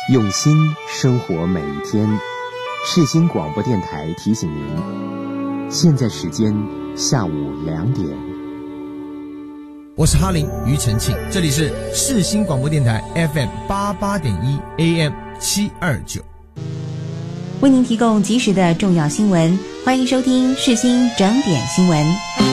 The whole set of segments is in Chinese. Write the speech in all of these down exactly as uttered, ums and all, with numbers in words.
用心生活每一天。世新广播电台提醒您，现在时间下午两点。 我是哈林庾澄庆，这里是世新广播电台 F M 八八点一 A M 七二九， 为您提供及时的重要新闻，欢迎收听世新整点新闻。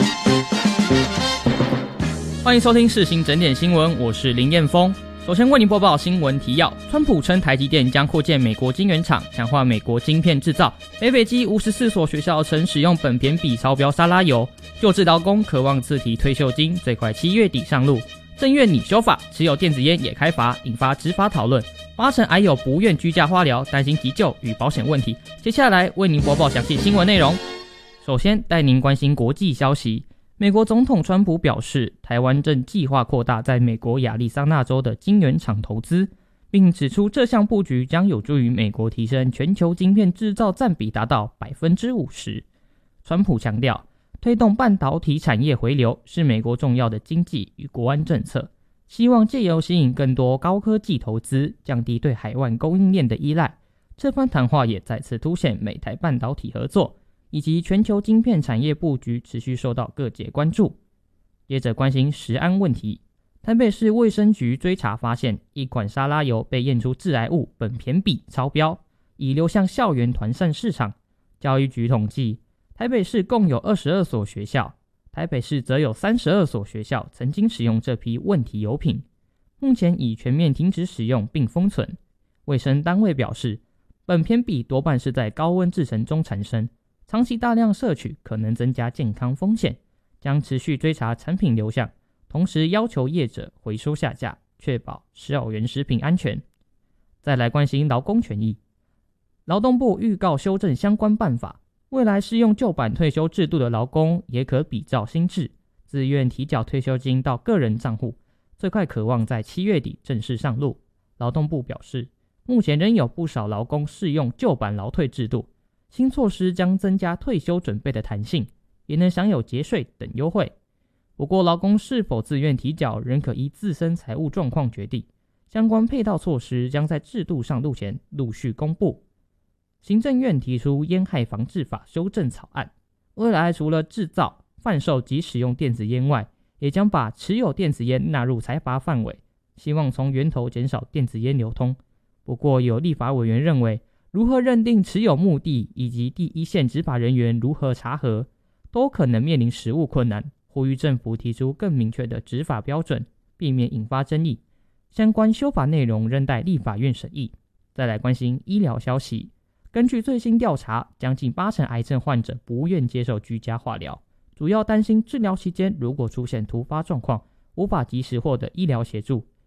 欢迎收听世新整点新闻，我是林彦峰。首先为您播报新闻提要。川普称台积电将扩建美国晶圆厂，强化美国晶片制造。北北基五十四所学校曾使用苯醛比超标沙拉油。就职劳工渴望自提退休金，最快七月底上路。政院拟修法，持有电子烟也开罚，引发执法讨论。八成癌友不愿居家化疗，担心急救与保险问题。接下来为您播报详细新闻内容。首先带您关心国际消息。美国总统川普表示，台湾正计划扩大在美国亚利桑那州的晶圆厂投资，并指出这项布局将有助于美国提升全球晶片制造占比达到 百分之五十。 川普强调，推动半导体产业回流是美国重要的经济与国安政策，希望借由吸引更多高科技投资，降低对海外供应链的依赖。这番谈话也再次凸显美台半导体合作以及全球晶片产业布局持续受到各界关注。接着关心食安问题，台北市卫生局追查发现，一款沙拉油被验出致癌物苯醛比超标，已流向校园团膳市场。教育局统计，台北市共有二十二所学校，台北市则有三十二所学校曾经使用这批问题油品，目前已全面停止使用并封存。卫生单位表示，苯醛比多半是在高温制成中产生，长期大量摄取可能增加健康风险，将持续追查产品流向，同时要求业者回收下架，确保校园食品安全。再来关心劳工权益，劳动部预告修正相关办法，未来适用旧版退休制度的劳工也可比照新制，自愿提缴退休金到个人账户，最快可望在七月底正式上路。劳动部表示，目前仍有不少劳工适用旧版劳退制度，新措施将增加退休准备的弹性，也能享有节税等优惠。不过劳工是否自愿提缴仍可依自身财务状况决定，相关配套措施将在制度上路前陆续公布。行政院提出烟害防治法修正草案，未来除了制造、贩售及使用电子烟外，也将把持有电子烟纳入财罚范围，希望从源头减少电子烟流通。不过有立法委员认为，如何认定持有目的以及第一线执法人员如何查核，都可能面临实务困难，呼吁政府提出更明确的执法标准，避免引发争议。相关修法内容仍待立法院审议。再来关心医疗消息，根据最新调查，将近八成癌症患者不愿接受居家化疗，主要担心治疗期间如果出现突发状况，无法及时获得医疗协助，